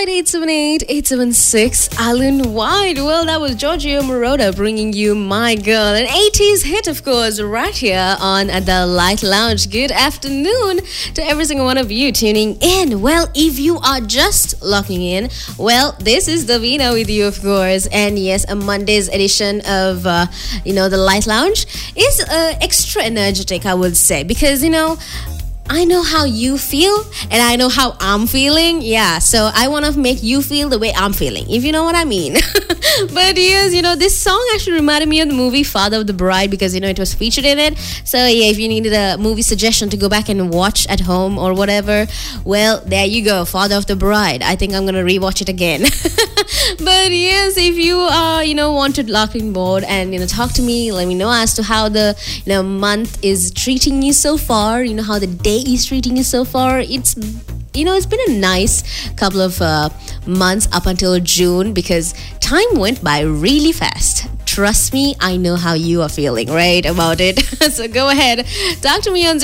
Light 878-876 island-wide. Well, that was Giorgio Moroder bringing you My Girl, an 80s hit, of course, right here on the Light Lounge. Good afternoon to every single one of you tuning in. Well, if you are just locking in, well, this is Davina with you, of course. And yes, a Monday's edition of, the Light Lounge is extra energetic, I would say, because, I know how you feel and I know how I'm feeling. Yeah, so I want to make you feel the way I'm feeling, if you know what I mean. But yes, this song actually reminded me of the movie Father of the Bride because, it was featured in it. So yeah, if you needed a movie suggestion to go back and watch at home or whatever, well, there you go, Father of the Bride. I think I'm going to rewatch it again. But yes, if you want to lock in board and, talk to me, let me know as to how the, month is treating you so far, how the day is treating you so far. It's been a nice couple of months up until June because time went by really fast. Trust me, I know how you are feeling, right, about it. So go ahead, talk to me on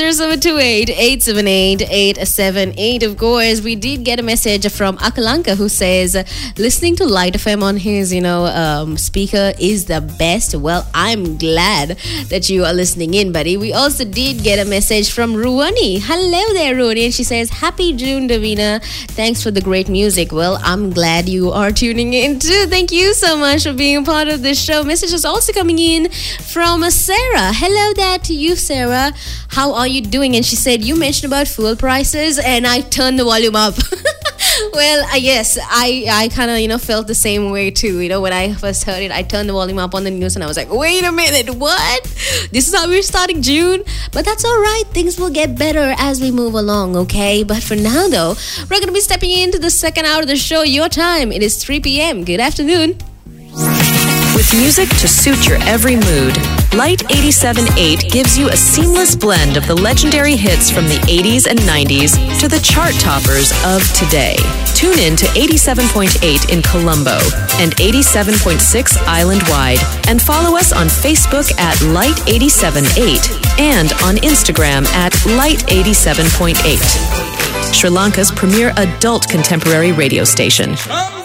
0728-878-878. Of course, we did get a message from Akalanka who says, listening to Light FM on his, speaker is the best. Well, I'm glad that you are listening in, buddy. We also did get a message from Ruwani. Hello there, Ruwani. And she says, Happy June, Davina. Thanks for the great music. Well, I'm glad you are tuning in too. Thank you so much for being a part of this show. Message is also coming in from Sarah. Hello there to you, Sarah. How are you doing? And she said, you mentioned about fuel prices and I turned the volume up. Well, yes, I kind of, felt the same way too. When I first heard it, I turned the volume up on the news and I was like, wait a minute, what? This is how we're starting June? But that's all right. Things will get better as we move along, okay? But for now, though, we're going to be stepping into the second hour of the show. Your time, it is 3 p.m. Good afternoon. With music to suit your every mood, Light 87.8 gives you a seamless blend of the legendary hits from the 80s and 90s to the chart toppers of today. Tune in to 87.8 in Colombo and 87.6 island-wide and follow us on Facebook at Light 87.8 and on Instagram at Light 87.8. Sri Lanka's premier adult contemporary radio station.